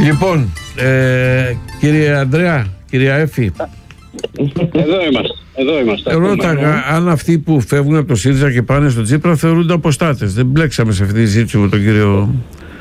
Λοιπόν, κύριε Ανδρέα, κυρία Έφη. Εδώ είμαστε. Ρώταγα αν αυτοί που φεύγουν από το ΣΥΡΙΖΑ και πάνε στο Τσίπρα θεωρούνται αποστάτες. Δεν μπλέξαμε σε αυτή τη συζήτηση με τον κύριο.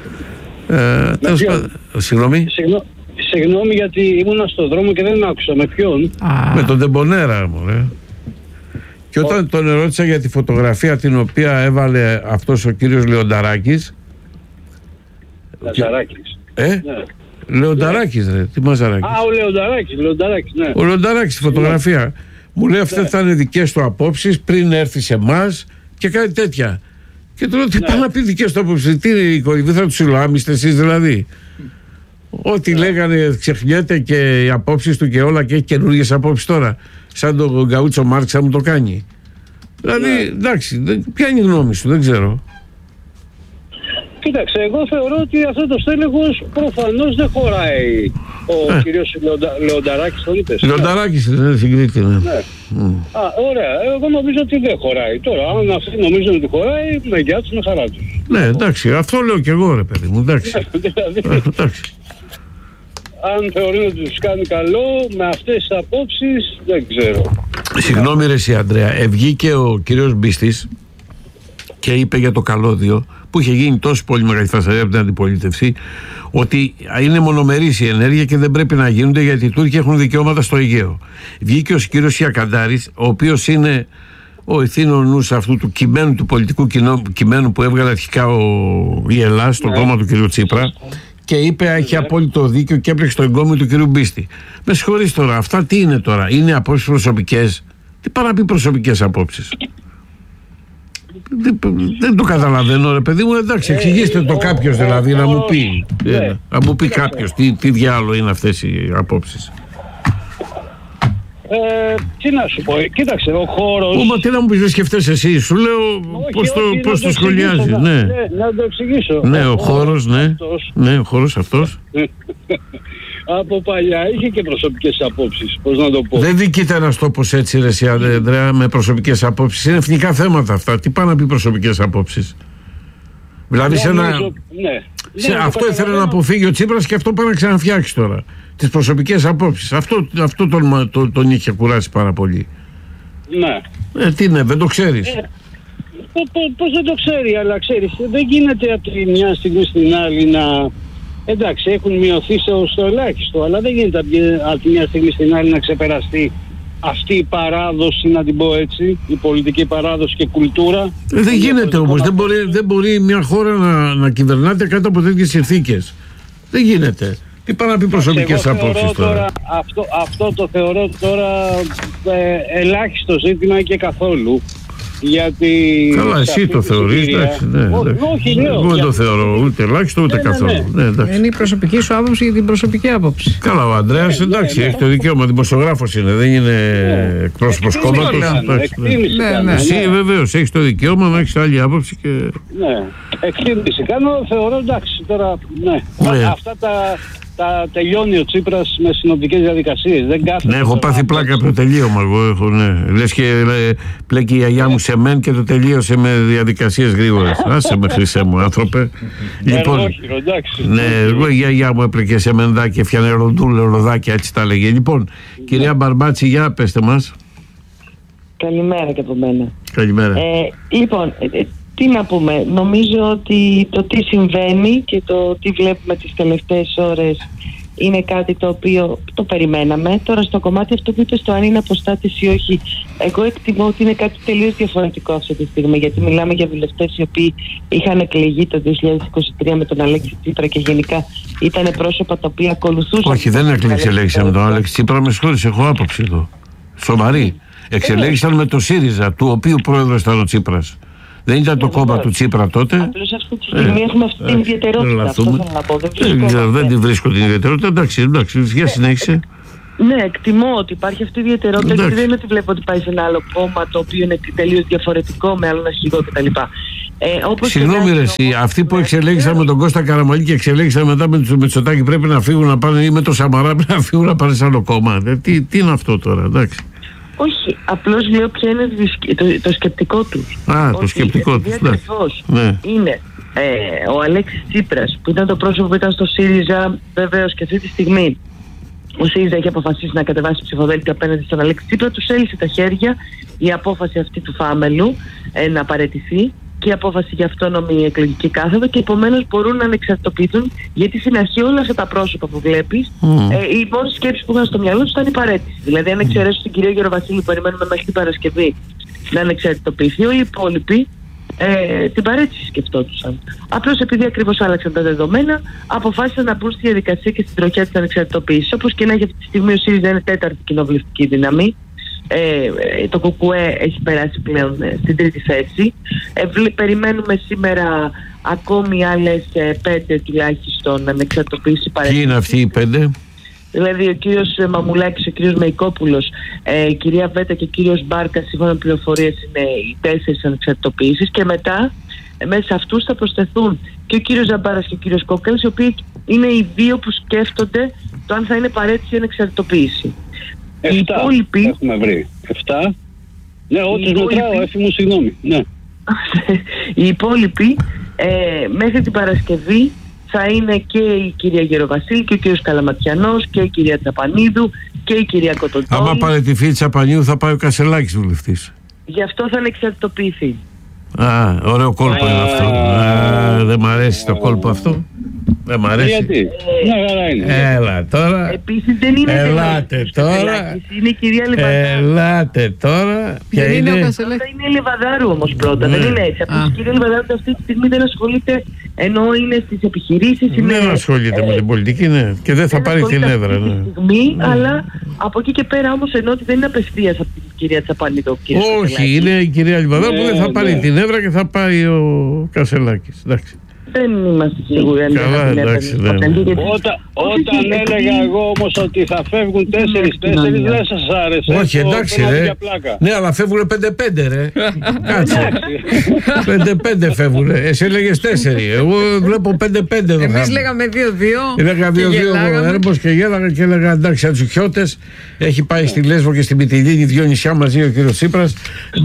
Συγγνώμη. Συγγνώμη, γιατί ήμουνα στον δρόμο και δεν άκουσα με ποιον. Με τον Ντεμπονέρα, μωρέ. Και όταν τον ερώτησα για τη φωτογραφία την οποία έβαλε αυτός ο κύριος Λεονταράκης. Λεονταράκης. Ναι. Λεονταράκης, ρε. Τι Μαζαράκης. Ο Λεονταράκης, ναι. Ο Λεονταράκης στη φωτογραφία. Μου λέει αυτές θα είναι δικές του απόψεις πριν έρθει σε εμάς και κάτι τέτοια. Και του λέω τι πάει να πει δικές του απόψεις. Τι είναι η κορυφή, θα τους συλλογάμιστε εσείς δηλαδή. Ό,τι λέγανε ξεχνιέται και οι απόψεις του και όλα και έχει καινούργιες απόψεις τώρα. Σαν τον Γκαούτσο Μάρξ θα μου το κάνει. Δηλαδή, εντάξει, ποια είναι η γνώμη σου, δεν ξέρω. Κοίταξε, εγώ θεωρώ ότι αυτό το στέλεχος προφανώς δεν χωράει. Ο κύριος Λεονταράκης τον είπες. Λεονταράκης, δεν συγκρίτη, ναι. Ωραία, εγώ νομίζω ότι δεν χωράει. Τώρα, αν αυτοί νομίζουν ότι χωράει, με γεια τους, με χαρά τους. Ναι, εντάξει, αυτό λέω κι εγώ, ρε παιδί μου, εντάξει. Δηλαδή, αν θεωρούν ότι τους κάνει καλό, με αυτές τις απόψεις, δεν ξέρω. Συγγνώμη ρε εσύ Ανδρέα, βγήκε ο κύριος Μπίστης και είπε για το καλώδιο, που είχε γίνει τόσο πολύ μεγάλη φασαρία από την αντιπολίτευση, ότι είναι μονομερής η ενέργεια και δεν πρέπει να γίνονται γιατί οι Τούρκοι έχουν δικαιώματα στο Αιγαίο. Βγήκε ο κύριος Ιακαντάρης, ο οποίος είναι ο ηθήνων νους αυτού του κειμένου, του πολιτικού κειμένου που έβγαλε αρχικά η Ελλάδα στο κόμμα του κύριου Τσίπρα, και είπε έχει απόλυτο δίκιο και έπλεξε το εγκόμιο του κύριου Μπίστη. Με συγχωρείς τώρα, αυτά τι είναι τώρα, είναι απόψεις προσωπικές? Τι πάει να πει προσωπικές απόψεις? Δεν το καταλαβαίνω ρε παιδί μου, εντάξει, εξηγήστε το κάποιος δηλαδή να μου πει. Να μου πει κάποιος τι διάλογο είναι αυτές οι απόψεις. Τι να σου πω, κοίταξε, ο χώρος. Μα τι να μου πεις, δεν σκεφτέσαι εσύ, σου λέω πώς το σχολιάζει. Ναι, να το εξηγήσω. Ναι, ο χώρος, ναι, ο χώρος αυτός. Από παλιά είχε και προσωπικές απόψεις, πώς να το πω. Δεν δικείται ένας τόπος έτσι ρε εσύ Ανδρέα, με προσωπικές απόψεις. Είναι εθνικά θέματα αυτά. Τι πάει να πει προσωπικές απόψεις? Δηλαδή αυτό ήθελε να αποφύγει ο Τσίπρας και αυτό πάει να ξαναφτιάξει τώρα. Τις προσωπικές απόψεις. Αυτό τον είχε κουράσει πάρα πολύ. Ναι. Τι είναι, δεν το ξέρεις? Πώς δεν το ξέρει, αλλά ξέρεις, δεν γίνεται από τη μια στιγμή στην άλλη να... Εντάξει, έχουν μειωθεί στο ελάχιστο, αλλά δεν γίνεται από τη μια στιγμή στην άλλη να ξεπεραστεί αυτή η παράδοση, να την πω έτσι, η πολιτική παράδοση και κουλτούρα. Δεν γίνεται όμως, δεν μπορεί μια χώρα να κυβερνάται κάτω από τέτοιες συνθήκες. Δεν γίνεται. Τι πάει να πει προσωπικές απόψεις τώρα? Αυτό το θεωρώ τώρα ελάχιστο ζήτημα και καθόλου. Γιατί καλά, εσύ το θεωρείς, εντάξει, ναι. Όχι, λέω. Εγώ δεν το θεωρώ ούτε ελάχιστο ούτε καθόλου. Ναι, είναι η προσωπική σου άποψη για την προσωπική άποψη. Καλά, ο Ανδρέας, εντάξει, έχει το δικαίωμα, δημοσιογράφος είναι, δεν είναι εκπρόσωπος κόμματος. Εσύ βεβαίως έχεις το δικαίωμα να έχεις άλλη άποψη και... Ναι, εκτίμηση κάνω, θεωρώ εντάξει τώρα, ναι. Αυτά τα τελειώνει ο Τσίπρας με συνοπτικές διαδικασίες. Ναι, έχω πάθει πλάκα από το τελείωμα. Λες και πλέκει η γιαγιά μου σε μεν και το τελείωσε με διαδικασίες γρήγορες. Άσε με χρυσέ μου άνθρωπε. Λοιπόν, ναι, εγώ η γιαγιά μου έπλεκε σε μεντά και έφτιανε ροδάκια, έτσι τα έλεγε. Λοιπόν, κυρία Μπαρμπάτση, για πέστε μας. Καλημέρα και από μένα. Καλημέρα. Λοιπόν, τι να πούμε, νομίζω ότι το τι συμβαίνει και το τι βλέπουμε τις τελευταίες ώρες είναι κάτι το οποίο το περιμέναμε. Τώρα στο κομμάτι αυτό που είπε στο αν είναι αποστάτης ή όχι, εγώ εκτιμώ ότι είναι κάτι τελείως διαφορετικό αυτή τη στιγμή, γιατί μιλάμε για βουλευτές οι οποίοι είχαν εκλεγεί το 2023 με τον Αλέξη Τσίπρα και γενικά ήταν πρόσωπα τα οποία ακολουθούσαν. Όχι, δεν εξελέγησαν με τον Αλέξη Τσίπρα, με συγχωρείς, έχω άποψη εδώ. Σοβαρή. Εξελέγησαν με το ΣΥΡΙΖΑ, του οποίου πρόεδρος ήταν ο Τσίπρας. Δεν ήταν το κόμμα του Τσίπρα τότε. Απλώς αυτή τη στιγμή έχουμε αυτή την ιδιαιτερότητα. Αυτό θέλω να πω. Δεν τη βρίσκω την ιδιαιτερότητα. Εντάξει, για συνέχισε. Ναι, εκτιμώ ότι υπάρχει αυτή η ιδιαιτερότητα και δεν είναι ότι βλέπω ότι πάει σε ένα άλλο κόμμα το οποίο είναι τελείως διαφορετικό με άλλον αρχηγό κτλ. Συγγνώμη ρε εσύ, αυτοί που εξελέγησαν με τον Κώστα Καραμανλή και εξελέγησαν μετά με τον Μητσοτάκη πρέπει να φύγουν να πάνε, ή με τον Σαμαρά πρέπει να φύγουν να πάνε σε άλλο κόμμα. Τι είναι αυτό τώρα, εντάξει? Όχι, απλώς λέω ποιο είναι το σκεπτικό του. Το σκεπτικό του. Ακριβώς είναι ο Αλέξης Τσίπρας, που ήταν το πρόσωπο που ήταν στο ΣΥΡΙΖΑ, βεβαίως και αυτή τη στιγμή ο ΣΥΡΙΖΑ έχει αποφασίσει να κατεβάσει ψηφοδέλτιο απέναντι στον Αλέξη Τσίπρα, τους έλυσε τα χέρια η απόφαση αυτή του Φάμελου να παραιτηθεί και η απόφαση για αυτόνομη εκλογική κάθεδο, και επομένως μπορούν να ανεξαρτητοποιηθούν, γιατί στην αρχή όλα αυτά τα πρόσωπα που βλέπεις, η μόνη σκέψη που είχαν στο μυαλό τους ήταν η παραίτηση. Δηλαδή, αν εξαιρέσω την κυρία Γεροβασίλη που περιμένουμε μέχρι την Παρασκευή να ανεξαρτητοποιηθεί, όλοι οι υπόλοιποι την παραίτηση σκεφτόντουσαν. Απλώς επειδή ακριβώς άλλαξαν τα δεδομένα, αποφάσισαν να μπουν στη διαδικασία και στην τροχιά της ανεξαρτητοποίησης. Όπως και να έχει αυτή τη στιγμή, ο ΣΥΡΙΖΑ είναι τέταρτη κοινοβουλευτική δύναμη. Το ΚΚΕ έχει περάσει πλέον στην τρίτη θέση. Περιμένουμε σήμερα ακόμη άλλες 5 τουλάχιστον ανεξαρτητοποίηση παραίτηση. Ποιοι είναι αυτοί οι 5? Δηλαδή ο κύριος Μαμουλάκης, ο κύριος Μεϊκόπουλος, η κυρία Βέτα και ο κύριος Μπάρκα, σύμφωνα με πληροφορίες, είναι οι 4 ανεξαρτητοποίησεις, και μετά μέσα σε αυτούς θα προσθεθούν και ο κύριος Ζαμπάρας και ο κύριος Κόκκαλης, οι οποίοι είναι οι 2 που σκέφτονται το αν θα είναι παραίτηση ή ανεξαρτητοποίηση. 7 έχουμε βρει. 7. Ναι, ό,τι μετράω, έφη μου, συγγνώμη. Ναι. Οι υπόλοιποι μέχρι την Παρασκευή θα είναι και η κυρία Γεροβασίλη και ο κύριος Καλαματιανός και η κυρία Τσαπανίδου και η κυρία Κοτοτόλη. Άμα παραιτηθεί η Τσαπανίδου θα πάει ο Κασελάκης βουλευτής. Γι' αυτό θα ανεξαρτητοποιηθεί. Ωραίο κόλπο είναι αυτό. Δεν μ' αρέσει το κόλπο αυτό. Δεν μ' αρέσει. Γιατί? Έλα τώρα. Επίσης δεν είναι. Ελάτε τώρα. Είναι η κυρία Λιβαδάρου. Ελάτε τώρα. Ποια είναι? Αυτά είναι η Λιβαδάρου όμως πρώτα. Δεν είναι έτσι. Η κυρία Λιβαδάρου αυτή τη στιγμή δεν ασχολείται, ενώ είναι στις επιχειρήσεις. Δεν ασχολείται με την πολιτική, ναι. Και δεν θα πάρει την έδρα. Αυτή τη στιγμή, αλλά από εκεί και πέρα όμως, ενώ ότι δεν είναι απευθείας από την κυρία Τσαπανίδου. Όχι, είναι η κυρία Λιβαδάρου που δεν θα πάρει την έδρα και θα πάει ο Κασελάκης. Εντάξει. Δεν είμαστε σίγουροι αν δεν Όταν έλεγα εγώ όμως ότι θα φεύγουν 4-4, δεν σας άρεσε. Όχι, εντάξει ρε. Ναι, αλλά φεύγουν 5-5 ρε. Κάτσε. 5-5 φεύγουν. Εσύ έλεγες 4. Εγώ βλέπω 5-5 εδώ. Εμείς λέγαμε 2-2. Έλεγα 2-2 εγώ έρμπος και γέλαγα και έλεγα εντάξει, Ατσουχιώτες. Έχει πάει στη Λέσβο και στην Μυτιλήνη 2 νησιά μαζί ο κύριος Τσίπρας.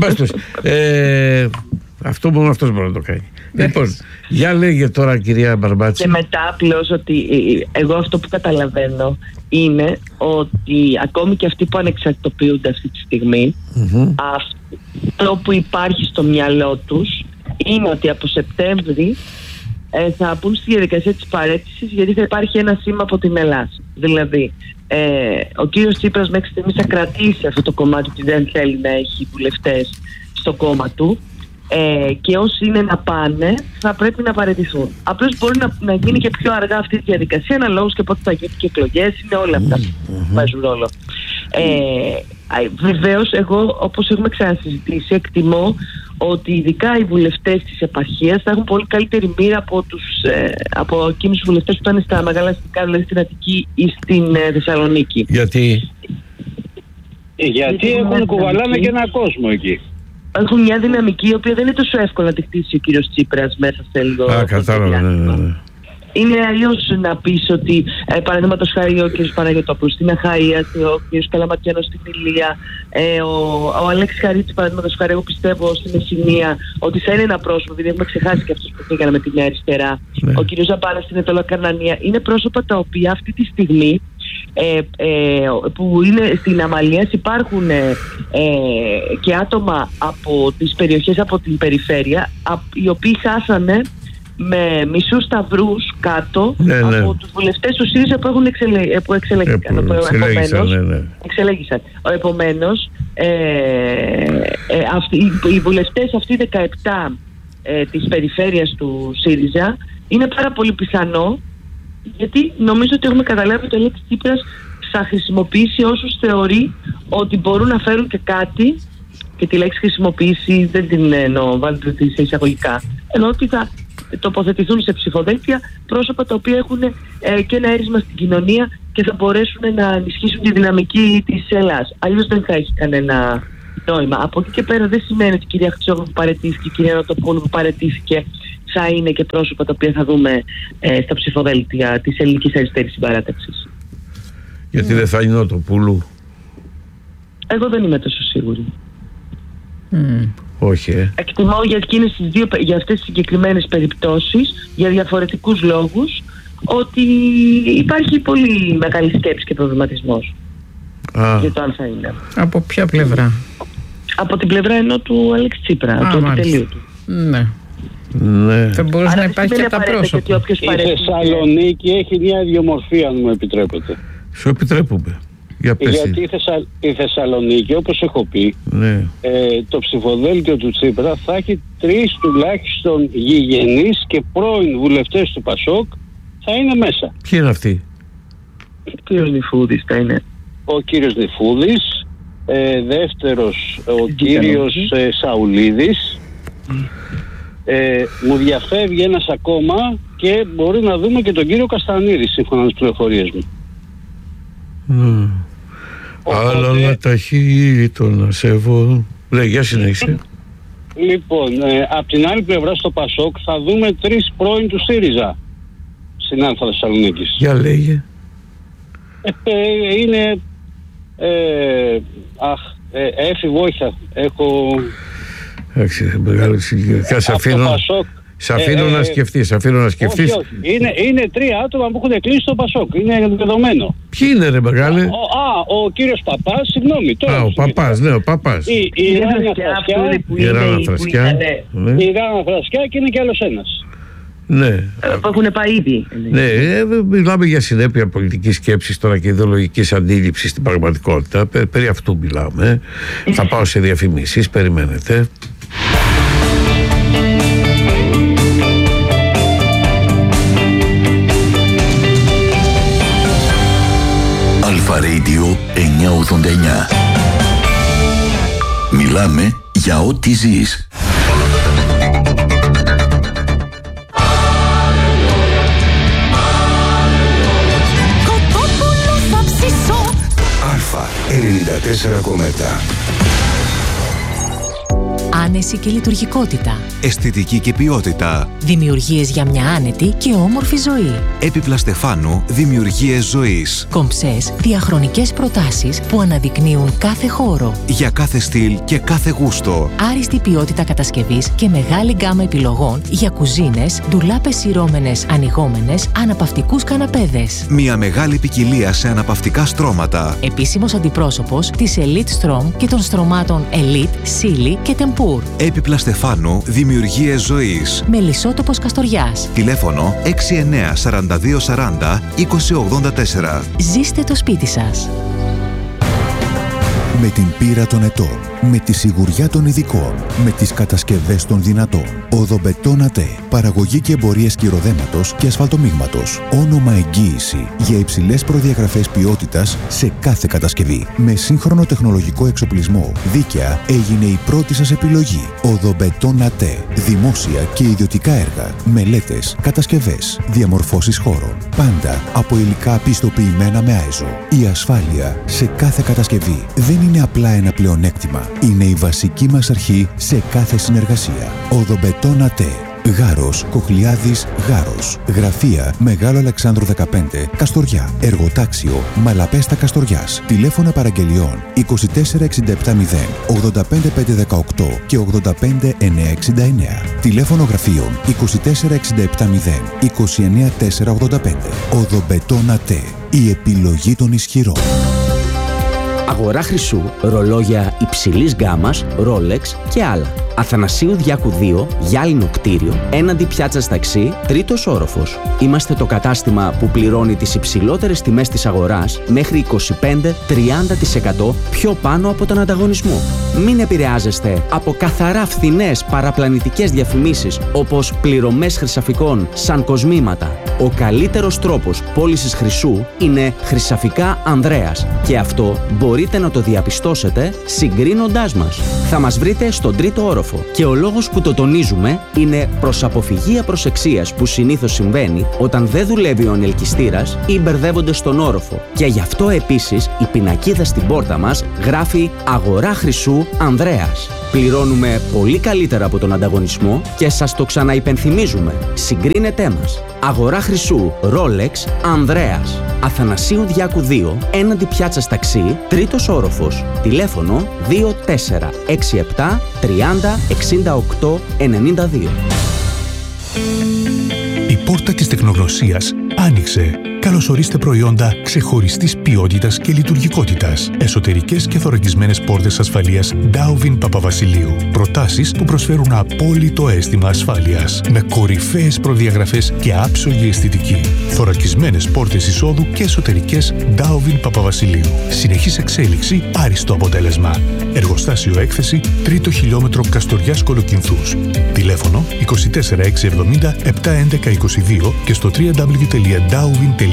Αυτό μόνο αυτός μπορεί να το κάνει. Λοιπόν, για λέγε τώρα κυρία Μπαρμπάτση. Και μετά απλώς ότι εγώ αυτό που καταλαβαίνω είναι ότι ακόμη και αυτοί που ανεξαρτητοποιούνται αυτή τη στιγμή, αυτό που υπάρχει στο μυαλό τους είναι ότι από Σεπτέμβρη θα μπουν στη διαδικασία της παραίτησης, γιατί θα υπάρχει ένα σήμα από την Ελλάδα. Δηλαδή ο κύριος Τσίπρας μέχρι στιγμής θα κρατήσει αυτό το κομμάτι ότι δεν θέλει να έχει βουλευτές στο κόμμα του. Και όσοι είναι να πάνε θα πρέπει να παραιτηθούν. Απλώς μπορεί να γίνει και πιο αργά αυτή τη διαδικασία, αναλόγως και πότε θα γίνουν και εκλογές. Είναι όλα αυτά που παίζουν ρόλο. Βεβαίως, εγώ, όπως έχουμε ξανασυζητήσει, εκτιμώ ότι ειδικά οι βουλευτές της επαρχίας θα έχουν πολύ καλύτερη μοίρα από εκείνους τους βουλευτές που ήταν στα μεγάλα αστικά, δηλαδή στην Αττική ή στην Θεσσαλονίκη. Γιατί έχουν κουβαλάνε και έναν κόσμο εκεί. Έχουν μια δυναμική η οποία δεν είναι τόσο εύκολο να τη χτίσει ο κύριος Τσίπρας μέσα σε λίγο. Κατάλαβα, ναι. Είναι αλλιώς να πεις ότι παραδείγματος χάρη ο κύριος Παναγιωτόπουλος στην Αχαΐα, ο κύριος Καλαματιανός στην Ηλία, ο Αλέξης Χαρίτσης παραδείγματος χάρη, εγώ πιστεύω στην Μεσσηνία ότι θα είναι ένα πρόσωπο, επειδή έχουμε ξεχάσει και αυτούς που πήγανε με τη Νέα Αριστερά, ο κύριος Ζαμπάρας στην Ετωλοκαρνανία. Είναι πρόσωπα τα οποία αυτή τη στιγμή που είναι στην Αμαλίας υπάρχουν και άτομα από τις περιοχές από την περιφέρεια, οι οποίοι χάσανε με μισούς σταυρούς κάτω από τους βουλευτές του ΣΥΡΙΖΑ που εξελέγησαν. Επομένως, οι βουλευτές αυτοί 17 της περιφέρειας του ΣΥΡΙΖΑ είναι πάρα πολύ πιθανό, γιατί νομίζω ότι έχουμε καταλάβει ότι ο Αλέξης Τσίπρας θα χρησιμοποιήσει όσους θεωρεί ότι μπορούν να φέρουν και κάτι, και τη λέξη χρησιμοποιήσει δεν την εννοώ, βάλτε τη σε εισαγωγικά, εννοώ ότι θα τοποθετηθούν σε ψηφοδέλτια πρόσωπα τα οποία έχουν και ένα έρισμα στην κοινωνία και θα μπορέσουν να ενισχύσουν τη δυναμική της Ελλάδας. Αλλιώς δεν θα έχει κανένα νόημα. Από εκεί και πέρα δεν σημαίνει ότι η κυρία Χρυσόγλου που παραιτήθηκε, η κυρία Νοτοπούλου που παραιτήθηκε θα είναι και πρόσωπα τα οποία θα δούμε στα ψηφοδέλτια της Ελληνικής Αριστερής Συμπαράταξης. Γιατί δεν θα είναι Νοτοπούλου? Εγώ δεν είμαι τόσο σίγουρη. Όχι. Εκτιμώ για αυτές τις συγκεκριμένες περιπτώσεις, για διαφορετικούς λόγους, ότι υπάρχει πολύ μεγάλη σκέψη και προβληματισμός για το αν θα είναι. Από ποια πλευρά? Από την πλευρά ενώ του Αλέξη Τσίπρα, του επιτελείου του. Ναι. Θα μπορούσε να υπάρχει και τα πρόσωπα. Η Θεσσαλονίκη έχει μια ιδιομορφία, αν μου επιτρέπετε. Σου επιτρέπουμε. Γιατί η Θεσσαλονίκη, όπως έχω πει, το ψηφοδέλτιο του Τσίπρα θα έχει 3 τουλάχιστον γηγενείς και πρώην βουλευτές του ΠΑΣΟΚ θα είναι μέσα. Ποιοι είναι αυτοί? Ο κύριος Νιφούδης θα είναι. Ο κύριος Νιφούδης, δεύτερος ο κύριος Σαουλίδης, μου διαφεύγει ένας ακόμα και μπορεί να δούμε και τον κύριο Καστανίδη, σύμφωνα με τις πληροφορίες μου. Αλλά να τα χείλη το να σέβω. Για συνέχισε. Λοιπόν, απ' την άλλη πλευρά στο ΠΑΣΟΚ θα δούμε 3 πρώην του ΣΥΡΙΖΑ στην Α Θεσσαλονίκης. Για λέγε. Είναι Έφη Βόηθα. Έχω... Εντάξει, μεγάλη συγκεκριτικά. Σε αφήνω να σκεφτείς. Όχι. Είναι 3 άτομα που έχουν κλείσει στο ΠΑΣΟΚ. Είναι δεδομένο. Ποιοι είναι, ρε μεγάλε? Ο κύριος Παπάς, συγγνώμη. Ο Παπάς, ναι, ο Παπάς. Η Ράννα Φρασκιά. Η Ράννα Φρασκιά και είναι κι άλλος ένας. Ναι. Που έχουν πάει ήδη. Ναι, μιλάμε για συνέπεια πολιτικής σκέψης τώρα και ιδεολογικής αντίληψης στην πραγματικότητα. Περί αυτού μιλάμε. Θα πάω σε διαφημίσεις, περιμένετε. Αλφα Radio 989. Μιλάμε για ό,τι ζεις. Αλφα 94,7. Άνεση και λειτουργικότητα. Αισθητική και ποιότητα. Δημιουργίες για μια άνετη και όμορφη ζωή. Έπιπλα Στεφάνου, δημιουργίες ζωής. Κομψές, διαχρονικές προτάσεις που αναδεικνύουν κάθε χώρο. Για κάθε στυλ και κάθε γούστο. Άριστη ποιότητα κατασκευής και μεγάλη γκάμα επιλογών για κουζίνες, ντουλάπες σειρώμενες, ανοιγόμενες, αναπαυτικούς καναπέδες. Μια μεγάλη ποικιλία σε αναπαυτικά στρώματα. Επίσημος αντιπρόσωπος της Elite Strom και των στρωμάτων Elite, Silly και Tempur. Έπιπλα Στεφάνου, δημιουργίες ζωής. Μελισσότοπος Καστοριάς. Τηλέφωνο 69 42 40 20 84. Ζήστε το σπίτι σας. Με την πείρα των ετών, με τη σιγουριά των ειδικών, με τις κατασκευές των δυνατών. Οδομπετόν ΑΤΕ. Παραγωγή και εμπορίες κυροδέματος και ασφαλτομίγματος. Όνομα εγγύηση για υψηλές προδιαγραφές ποιότητας σε κάθε κατασκευή. Με σύγχρονο τεχνολογικό εξοπλισμό, δίκαια έγινε η πρώτη σας επιλογή. Οδομπετόν ΑΤΕ. Δημόσια και ιδιωτικά έργα, μελέτες, κατασκευές, διαμορφώσεις χώρων. Πάντα από υλικά πιστοποιημένα με ISO. Η ασφάλεια σε κάθε κατασκευή δεν είναι απλά ένα πλεονέκτημα. Είναι η βασική μας αρχή σε κάθε συνεργασία. Οδομπετόν ΑΤΕ. Γάρος, Κοχλιάδης, Γάρος. Γραφεία Μεγάλο Αλεξάνδρου 15, Καστοριά. Εργοτάξιο Μαλαπέστα Καστοριάς. Τηλέφωνα παραγγελιών 24670 85518 και 85969. Τηλέφωνο γραφείων 24670 29485. Οδομπετόν ΑΤΕ. Η επιλογή των ισχυρών. Αγορά χρυσού, ρολόγια υψηλής γκάμας, Rolex και άλλα. Αθανασίου Διάκου 2, γυάλινο κτίριο, έναντι πιάτσας ταξί, 3ος όροφος. Είμαστε το κατάστημα που πληρώνει τις υψηλότερες τιμές της αγοράς μέχρι 25-30% πιο πάνω από τον ανταγωνισμό. Μην επηρεάζεστε από καθαρά φθηνές παραπλανητικές διαφημίσεις όπως πληρωμές χρυσαφικών σαν κοσμήματα. Ο καλύτερος τρόπος πώλησης χρυσού είναι Χρυσαφικά Ανδρέας και αυτό μπορείτε να το διαπιστώσετε συγκρίνοντάς μας. Θα μας βρείτε στον 3ο όροφο και ο λόγος που το τονίζουμε είναι προς αποφυγή απροσεξίας που συνήθως συμβαίνει όταν δεν δουλεύει ο ανελκυστήρας ή μπερδεύονται στον όροφο. Και γι' αυτό επίσης η πινακίδα στην πόρτα μας γράφει «Αγορά χρυσού Ανδρέας». Πληρώνουμε πολύ καλύτερα από τον ανταγωνισμό και σας το ξαναυπενθυμίζουμε. Συγκρίνετέ μας. Αγορά Χρυσού, Rolex, Ανδρέας. Αθανασίου Διάκου 2, έναντι πιάτσας ταξί, τρίτος όροφος. Τηλέφωνο 2467 30 68 92. Η πόρτα της τεχνογνωσίας άνοιξε. Καλωσορίστε προϊόντα ξεχωριστής ποιότητας και λειτουργικότητας. Εσωτερικές και θωρακισμένες πόρτες ασφαλείας Dowvin Παπαβασιλείου. Προτάσεις που προσφέρουν απόλυτο αίσθημα ασφάλειας. Με κορυφαίες προδιαγραφές και άψογη αισθητική. Θωρακισμένες πόρτες εισόδου και εσωτερικές Dowvin Παπαβασιλείου. Συνεχής εξέλιξη, άριστο αποτέλεσμα. Εργοστάσιο έκθεση, 3ο χιλιόμετρο Καστοριάς Κολοκυνθούς. Τηλέφωνο 24670 711 22 και στο www.dowvin.gr.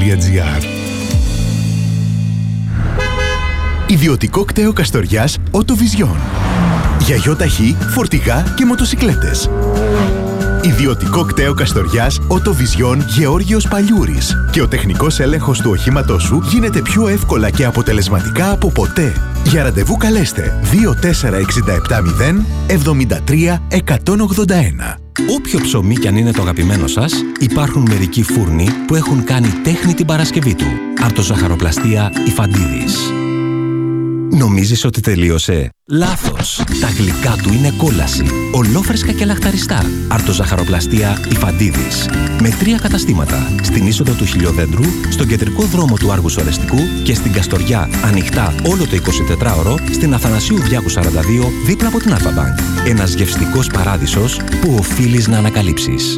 Ιδιωτικό κτέο Καστοριάς Οτοβιζιόν. Για γιοταχή, φορτηγά και μοτοσικλέτες. Ιδιωτικό κτέο Καστοριάς Οτοβιζιόν Γεώργιος Παλιούρης. Και ο τεχνικός έλεγχος του οχήματός σου γίνεται πιο εύκολα και αποτελεσματικά από ποτέ. Για ραντεβού καλέστε 24670 73 181. Όποιο ψωμί κι αν είναι το αγαπημένο σας, υπάρχουν μερικοί φούρνοι που έχουν κάνει τέχνη την Παρασκευή του. Αρτοζαχαροπλαστεία Ιφαντίδης. Νομίζεις ότι τελείωσε? Λάθος! Τα γλυκά του είναι κόλαση. Ολόφρεσκα και λαχταριστά. Αρτοζαχαροπλαστεία Ιφαντίδης. Με 3 καταστήματα. Στην είσοδο του Χιλιοδέντρου, στον κεντρικό δρόμο του Άργους Ορεστικού και στην Καστοριά ανοιχτά όλο το 24ωρο στην Αθανασίου Διάκου 42 δίπλα από την Αλφα-Μπανκ. Ένας γευστικός παράδεισος που οφείλεις να ανακαλύψεις.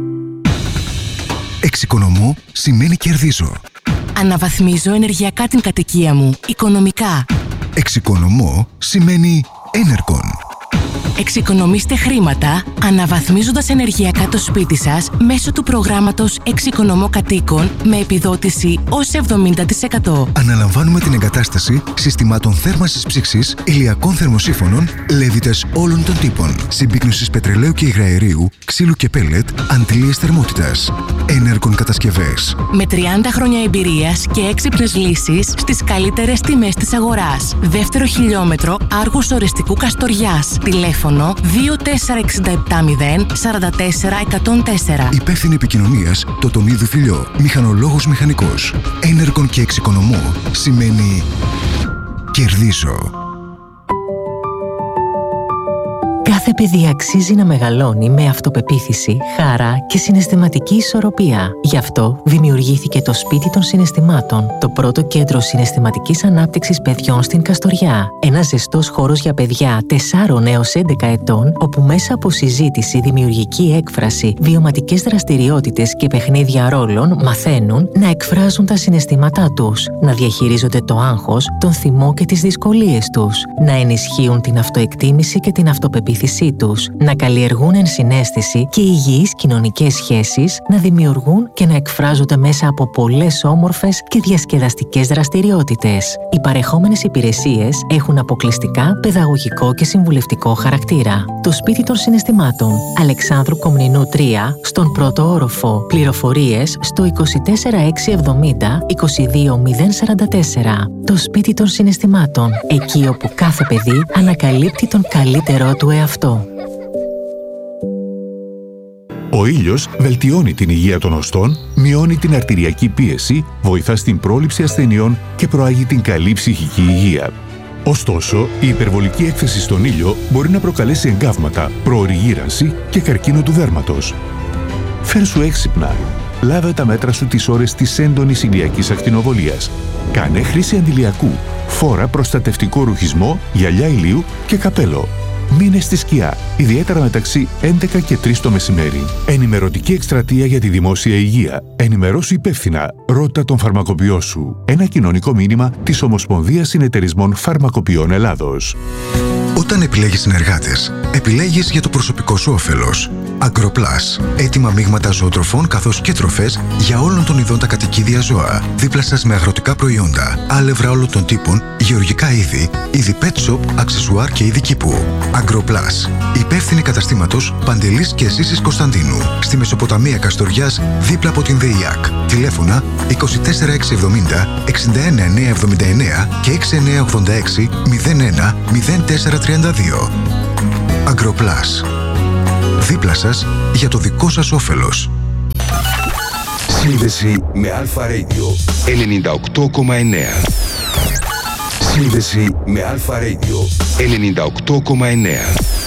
Εξοικονομώ σημαίνει κερδίζω. Αναβαθμίζω ενεργειακά την κατοικία μου, οικονομικά. Εξοικονομώ σημαίνει Enercon. Εξοικονομήστε χρήματα αναβαθμίζοντας ενεργειακά το σπίτι σας μέσω του προγράμματος Εξοικονομώ Κατοίκων με επιδότηση ως 70%. Αναλαμβάνουμε την εγκατάσταση συστημάτων θέρμανσης ψήξης, ηλιακών θερμοσύφωνων, λέβητες όλων των τύπων, συμπίκνωσης πετρελαίου και υγραερίου, ξύλου και πέλετ, αντλίες θερμότητας. Enercon κατασκευές. Με 30 χρόνια εμπειρίας και έξυπνες λύσεις στις καλύτερες τιμές της αγοράς. Δεύτερο χιλιόμετρο Άργους Ορεστικού Καστοριάς. Τηλέφωνο 24670 44 104. Υπεύθυνη επικοινωνίας Τοτονίδου Φιλιό. Μηχανολόγος μηχανικός. Enercon και εξοικονομώ σημαίνει κερδίζω. Κάθε παιδί αξίζει να μεγαλώνει με αυτοπεποίθηση, χαρά και συναισθηματική ισορροπία. Γι' αυτό δημιουργήθηκε το Σπίτι των Συναισθημάτων, το πρώτο κέντρο συναισθηματικής ανάπτυξης παιδιών στην Καστοριά. Ένας ζεστός χώρος για παιδιά 4 έως 11 ετών, όπου μέσα από συζήτηση, δημιουργική έκφραση, βιωματικές δραστηριότητες και παιχνίδια ρόλων μαθαίνουν να εκφράζουν τα συναισθήματά τους, να διαχειρίζονται το άγχος, τον θυμό και τις δυσκολίες τους, να ενισχύουν την αυτοεκτίμηση και την αυτοπεποίθηση τους, να καλλιεργούν ενσυναίσθηση και υγιείς κοινωνικές σχέσεις, να δημιουργούν και να εκφράζονται μέσα από πολλές όμορφες και διασκεδαστικές δραστηριότητες. Οι παρεχόμενες υπηρεσίες έχουν αποκλειστικά παιδαγωγικό και συμβουλευτικό χαρακτήρα. Το Σπίτι των Συναισθημάτων, Αλεξάνδρου Κομνηνού 3, στον πρώτο όροφο. Πληροφορίες στο 24670 22044. Το Σπίτι των Συναισθημάτων, εκεί όπου κάθε παιδί ανακαλύπτει τον καλύτερό του εαυτό. Ο ήλιος βελτιώνει την υγεία των οστών, μειώνει την αρτηριακή πίεση, βοηθά στην πρόληψη ασθενειών και προάγει την καλή ψυχική υγεία. Ωστόσο, η υπερβολική έκθεση στον ήλιο μπορεί να προκαλέσει εγκάβματα, προωρή γύρανση και καρκίνο του δέρματος. Φέρσου έξυπνα. Λάβε τα μέτρα σου τις ώρες της έντονης ηλιακής ακτινοβολίας. Κάνε χρήση αντιλιακού. Φόρα προστατευτικό ρουχισμό, γυαλιά ηλίου και καπέλο. Μείνε στη σκιά, ιδιαίτερα μεταξύ 11 και 3 το μεσημέρι. Ενημερωτική εκστρατεία για τη δημόσια υγεία. Ενημερώσου υπεύθυνα. Ρώτα τον φαρμακοποιό σου. Ένα κοινωνικό μήνυμα της Ομοσπονδίας Συνεταιρισμών Φαρμακοποιών Ελλάδος. Όταν επιλέγεις συνεργάτες, επιλέγεις για το προσωπικό σου όφελος. Agroplus. Έτοιμα μείγματα ζωοτροφών καθώς και τροφές για όλων των ειδών τα κατοικίδια ζώα. Δίπλα σας με αγροτικά προϊόντα, άλευρα όλων των τύπων, γεωργικά είδη, είδη pet shop, αξεσουάρ και είδη κήπου. Agroplus. Υπεύθυνη καταστήματος Παντελής και Ζήσης Κωνσταντίνου. Στη Μεσοποταμία Καστοριάς, δίπλα από την ΔΕΙΑΚ. Τηλέφωνα 24670 61979 και 6986 01 0432. Αγκροπλάς. Δίπλα σας για το δικό σας όφελος. Σύνδεση με Αλφα Radio 98,9. Σύνδεση με Αλφα Radio 98,9.